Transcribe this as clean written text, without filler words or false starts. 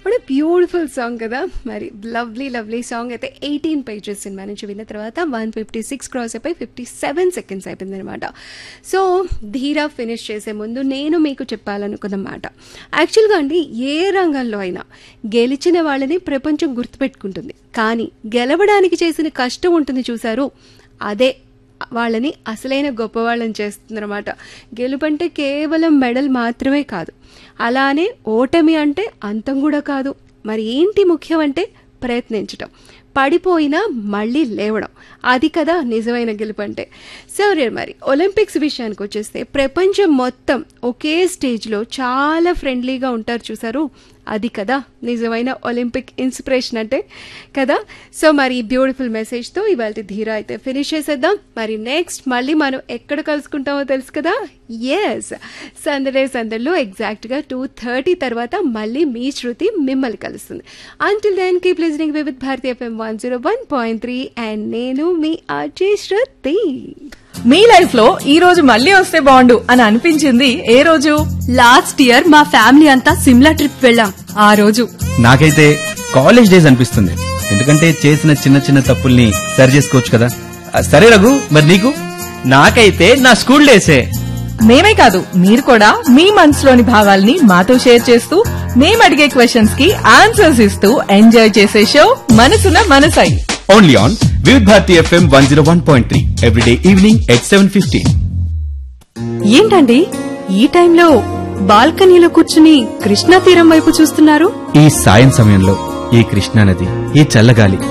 What a beautiful song కదా. మరి lovely song అయితే 18 పేజెస్ సినిమా నుంచి విన్న తర్వాత 156 క్రాస్ అయిపోయి 57 సెకండ్స్ అయిపోయింది అనమాట. సో ధీరా ఫినిష్ చేసే ముందు నేను మీకు చెప్పాలనుకున్నమాట, యాక్చువల్గా అండి ఏ రంగంలో అయినా గెలిచిన వాళ్ళని ప్రపంచం గుర్తుపెట్టుకుంటుంది, కానీ గెలవడానికి చేసిన కష్టం ఉంటుంది చూసారు, అదే వాళ్ళని అసలైన గొప్పవాళ్ళని చేస్తుందన్నమాట. గెలుపంటే కేవలం మెడల్ మాత్రమే కాదు, అలానే ఓటమి అంటే అంతం కూడా కాదు. మరి ఏంటి ముఖ్యం అంటే ప్రయత్నించటం, పడిపోయినా మళ్ళీ లేవడం, అది కదా నిజమైన గెలుపు అంటే. సరే మరి ఒలింపిక్స్ విషయానికి వచ్చేస్తే ప్రపంచం మొత్తం ఒకే స్టేజ్లో చాలా ఫ్రెండ్లీగా ఉంటారు చూసారు, అది కదా నిజమైన ఒలింపిక్ ఇన్స్పిరేషన్ అంటే కదా. సో మరి ఈ బ్యూటిఫుల్ మెసేజ్తో ఇవాళ ధీరా అయితే ఫినిష్ చేసేద్దాం. మరి నెక్స్ట్ మళ్ళీ మనం ఎక్కడ కలుసుకుంటామో తెలుసు కదా. ఎస్, సందర్లో ఎగ్జాక్ట్గా 2:30 తర్వాత మళ్ళీ మీ శృతి మిమ్మల్ని కలుస్తుంది. Until then keep listening with Bharati FM 101.3 and నేను మీ ఆర్జే శృతి. మీ లైఫ్ లో ఈ రోజు మళ్ళీ వస్తే బాగుండు అని అనిపించింది ఏ రోజు? లాస్ట్ ఇయర్ మా ఫ్యామిలీ అంతా సిమ్లా ట్రిప్ వెళ్ళాం. ఆ రోజు నాకైతే కాలేజ్ డేస్ అనిపిస్తుంది, ఎందుకంటే చేసిన చిన్న చిన్న తప్పుల్ని సరి చేసుకోవచ్చు కదా. సరే రఘు, మరి నీకు? నాకైతే నా స్కూల్ డేసే. మేమే కాదు, మీరు కూడా మీ మనసులోని భావాల్ని మాతో షేర్ చేస్తూ మేము అడిగే క్వశ్చన్స్ కి ఆన్సర్స్ ఇస్తూ ఎంజాయ్ చేసే షో మనసున మనసై. ఓన్లీ ఆన్ వివిధ Bharati FM 101.3 everyday evening at 7:15. ఏంటండి ఈ టైంలో బాల్కనీలో కూర్చుని కృష్ణా తీరం వైపు చూస్తున్నారు? ఈ సాయం సమయంలో ఈ కృష్ణానది, ఈ చల్లగాలి